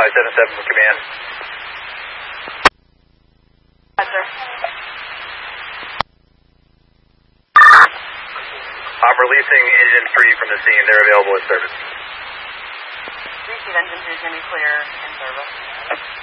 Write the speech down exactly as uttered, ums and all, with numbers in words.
five seven seven for command. Yes, sir. I'm releasing engine three from the scene. They're available in service. Receive engine three is going to be clear in service.